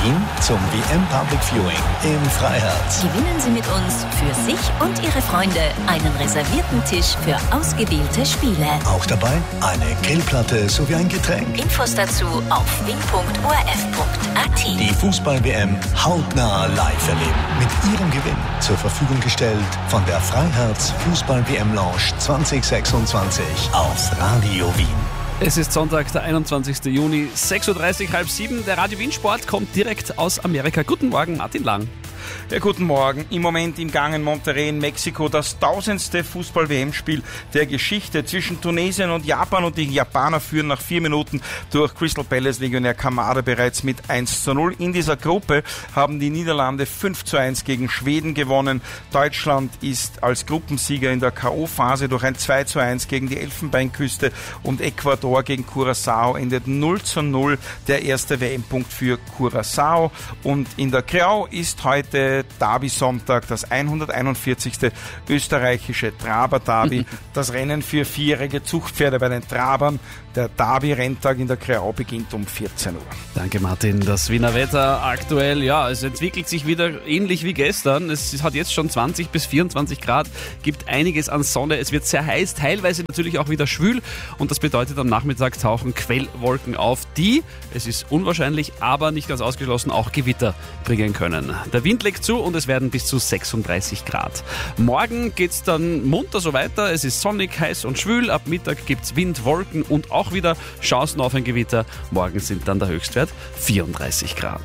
Wien zum WM Public Viewing im Freiherz. Gewinnen Sie mit uns für sich und Ihre Freunde einen reservierten Tisch für ausgewählte Spiele. Auch dabei eine Grillplatte sowie ein Getränk. Infos dazu auf wien.orf.at. Die Fußball-WM hautnah live erleben. Mit Ihrem Gewinn zur Verfügung gestellt von der Freiherz Fußball-WM Lounge 2026 auf Radio Wien. Es ist Sonntag, der 21. Juni, 6.30 Uhr, halb 7. Der Radio Wien Sport kommt direkt aus Amerika. Guten Morgen, Martin Lang. Ja, guten Morgen. Im Moment im Gang in Monterrey in Mexiko das 1000. Fußball-WM-Spiel der Geschichte zwischen Tunesien und Japan, und die Japaner führen nach 4 Minuten durch Crystal Palace-Legionär Kamada bereits mit 1:0. In dieser Gruppe haben die Niederlande 5:1 gegen Schweden gewonnen. Deutschland ist als Gruppensieger in der K.O.-Phase durch ein 2:1 gegen die Elfenbeinküste, und Ecuador gegen Curaçao endet 0:0. Der erste WM-Punkt für Curaçao. Und in der Kreau ist heute Derby-Sonntag, das 141. österreichische Traber-Derby. Das Rennen für 4-jährige Zuchtpferde bei den Trabern. Der Derby-Renntag in der Kreau beginnt um 14 Uhr. Danke, Martin. Das Wiener Wetter aktuell, ja, es entwickelt sich wieder ähnlich wie gestern. Es hat jetzt schon 20 bis 24 Grad, gibt einiges an Sonne. Es wird sehr heiß, teilweise natürlich auch wieder schwül. Und das bedeutet, am Nachmittag tauchen Quellwolken auf, die, es ist unwahrscheinlich, aber nicht ganz ausgeschlossen, auch Gewitter bringen können. Der Wind legt zu und es werden bis zu 36 Grad. Morgen geht's dann munter so weiter. Es ist sonnig, heiß und schwül. Ab Mittag gibt's Wind, Wolken und auch wieder Chancen auf ein Gewitter. Morgen sind dann der Höchstwert 34 Grad.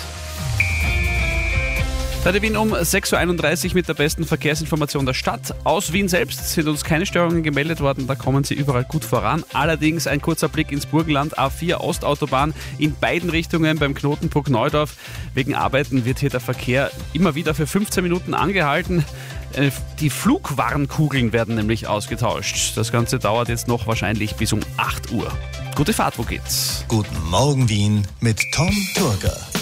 Radio Wien um 6.31 Uhr mit der besten Verkehrsinformation der Stadt. Aus Wien selbst sind uns keine Störungen gemeldet worden, da kommen Sie überall gut voran. Allerdings ein kurzer Blick ins Burgenland, A4 Ostautobahn in beiden Richtungen beim Knotenpuck Neudorf. Wegen Arbeiten wird hier der Verkehr immer wieder für 15 Minuten angehalten. Die Flugwarnkugeln werden nämlich ausgetauscht. Das Ganze dauert jetzt noch wahrscheinlich bis um 8 Uhr. Gute Fahrt, wo geht's? Guten Morgen Wien mit Tom Turger.